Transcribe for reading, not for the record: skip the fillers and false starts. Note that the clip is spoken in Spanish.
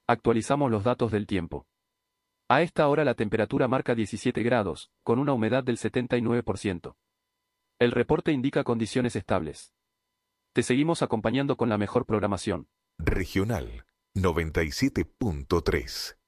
Actualizamos los datos del tiempo. A esta hora la temperatura marca 17 grados, con una humedad del 79%. El reporte indica condiciones estables. Te seguimos acompañando con la mejor programación. Regional 97.3.